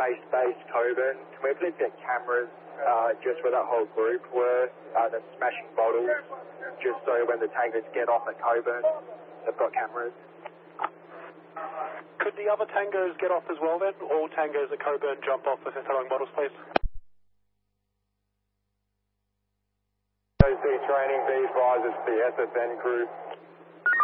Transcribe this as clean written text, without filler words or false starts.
base Coburn, can we please get cameras just where that whole group were, that's smashing bottles, just so when the tankers get off at Coburn, they've got cameras? Could the other tangos get off as well then? All tangos at Coburn jump off if they're throwing bottles, please. OC training, be advised, it's the SSN crew.